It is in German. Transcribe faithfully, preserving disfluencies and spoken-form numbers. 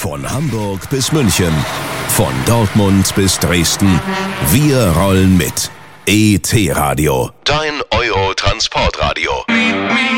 Von Hamburg bis München, von Dortmund bis Dresden. Wir rollen mit. E T Radio. Dein Euro-Transportradio.